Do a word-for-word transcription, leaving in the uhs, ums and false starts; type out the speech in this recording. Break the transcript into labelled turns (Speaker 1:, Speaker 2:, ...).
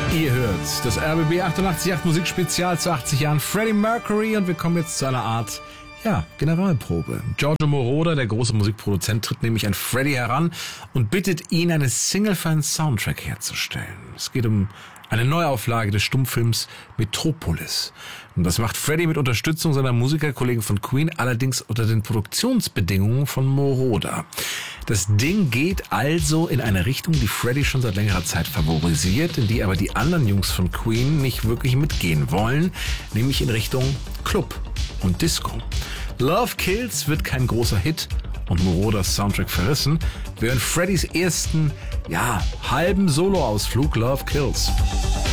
Speaker 1: Ihr hört das R B B achtundachtzig Komma acht Musikspezial zu achtzig Jahren Freddie Mercury und wir kommen jetzt zu einer Art, ja, Generalprobe. Giorgio Moroder, der große Musikproduzent, tritt nämlich an Freddie heran und bittet ihn, eine Single für einen Soundtrack herzustellen. Es geht um eine Neuauflage des Stummfilms Metropolis. Und das macht Freddie mit Unterstützung seiner Musikerkollegen von Queen, allerdings unter den Produktionsbedingungen von Moroder. Das Ding geht also in eine Richtung, die Freddie schon seit längerer Zeit favorisiert, in die aber die anderen Jungs von Queen nicht wirklich mitgehen wollen, nämlich in Richtung Club und Disco. Love Kills wird kein großer Hit und Moroders Soundtrack verrissen, während Freddys ersten, ja, halben Soloausflug Love Kills.